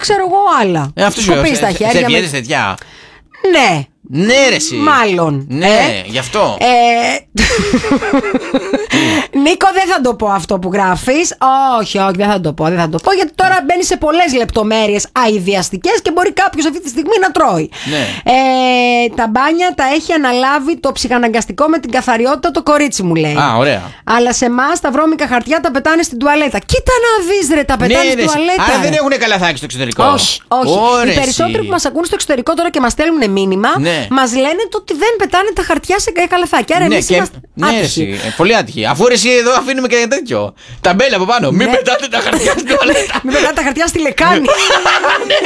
ξέρω εγώ άλλα. Αυτό σου λέω. Σερβιέτες τέτοια. Ναι. Ναι, ρε εσύ. Μάλλον. Ναι, γι' αυτό. Νίκο, δεν θα το πω αυτό που γράφεις. Όχι, δεν θα το πω. Γιατί τώρα μπαίνει σε πολλές λεπτομέρειες αηδιαστικές και μπορεί κάποιος αυτή τη στιγμή να τρώει. Ναι. Τα μπάνια τα έχει αναλάβει το ψυχαναγκαστικό με την καθαριότητα το κορίτσι μου, λέει. Α, ωραία. Αλλά σε εμάς τα βρώμικα χαρτιά τα πετάνε στην τουαλέτα. Κοίτα να δεις, ρε, τα πετάνε στην τουαλέτα. Άρα δεν έχουν καλαθάκι στο εξωτερικό. Όχι. Οι περισσότεροι που μας ακούν στο εξωτερικό τώρα και μας στέλνουν μήνυμα, μας λένε ότι δεν πετάνε τα χαρτιά σε καλαθάκι. Άρα εμείς είμαστε άτυχοι. Πολύ άτυχοι. Αφού εσύ εδώ αφήνουμε και τέτοιο. Ταμπέλα από πάνω. Μην πετάτε τα χαρτιά στην τουαλέτα. Μην πετάτε τα χαρτιά στη λεκάνη. Ναι,